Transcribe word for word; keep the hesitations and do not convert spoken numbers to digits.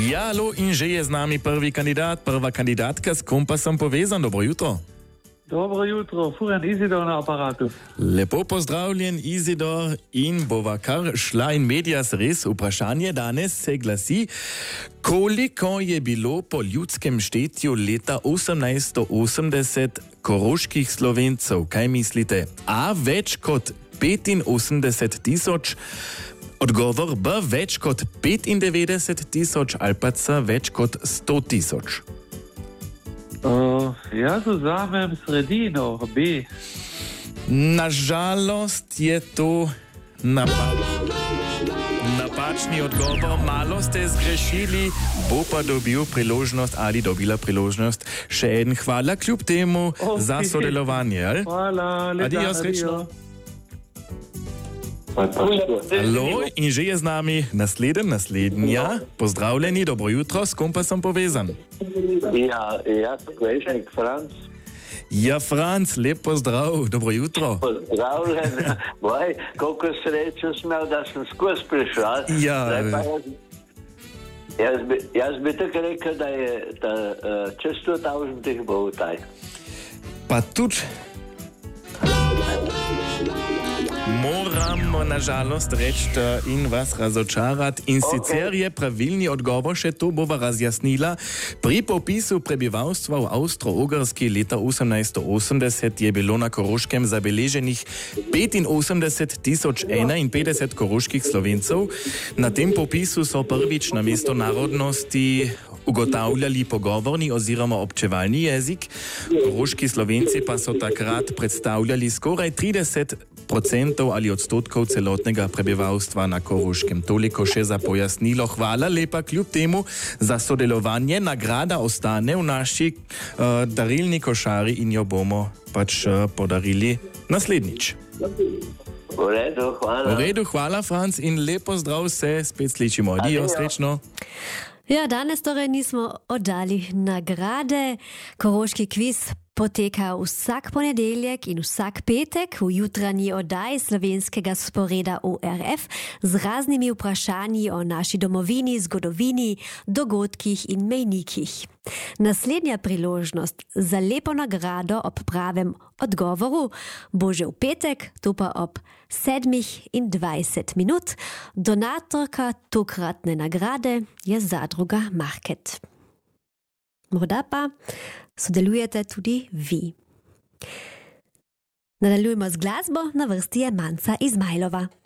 Jalo in že je z nami prvi kandidat, prva kandidatka s kompasom povezan. Dobro jutro. Dobro jutro, Furan Izidor na aparatu. Lepo pozdravljen, Izidor, in bova kar šla in medias res. Vprašanje danes se glasi, koliko je bilo po ljudskem štetju leta osemnajststo osemdeset koroških Slovencev? Kaj mislite? A več kot petinosemdeset tisoč, odgovor B več kot petindevetdeset tisoč ali pa C več kot sto tisoč? Uh, jaz vzamem sredino, B. Nažalost je to napa napačni odgovor. Malo ste zgrešili, bo pa dobil priložnost ali dobila priložnost. Še en hvala kljub temu okay. za sodelovanje. Ali? Hvala, leta, adijo, srečno. Halo, in že je z nami nasleden, naslednja. Pozdravljeni, dobro jutro, s kom pa sem povezan? Ja, jaz sem Kvešnik, Franc. Ja, Franc, lep pozdrav, dobro jutro. Pozdravljen, boj, koliko srečo sem imel, da sem skozi prišel. Ja. Jaz, jaz, bi, jaz bi tako rekel, da je da, uh, čez sto tisoč bo v taj. Pa tudi moramo nažalost reči in vas razočarati. In okay. sicer je pravilni odgovor, še to bova razjasnila. Pri popisu prebivalstva v Avstro-Ogrski leta osemnajststo osemdeset je bilo na Koroškem zabeleženih petinosemdeset tisoč enainpetdeset koroških Slovencev. Na tem popisu so prvič namesto narodnosti ugotavljali pogovorni oziroma občevalni jezik. Koroški Slovenci pa so takrat predstavljali skoraj trideset procentov ali odstotkov celotnega prebivalstva na Koroškem. Toliko še za pojasnilo. Hvala lepa kljub temu za sodelovanje. Nagrada ostane v naši uh, darilni košari in jo bomo pač uh, podarili naslednjič. V redu, hvala. V redu, hvala, Franc, in lepo zdrav se, spet sličimo. Adijo, srečno. Ja, danes torej nismo oddali nagrade. Koroški kviz poteka vsak ponedeljek in vsak petek v jutranji oddaji slovenskega sporeda O R F z raznimi vprašanji o naši domovini, zgodovini, dogodkih in mejnikih. Naslednja priložnost za lepo nagrado ob pravem odgovoru bo že v petek, to pa ob sedmih in dvajset minut. Donatorka tokratne nagrade je zadruga Market. Morda pa sodelujete tudi vi. Nadaljujemo z glasbo, na vrsti je Manca Izmajlova.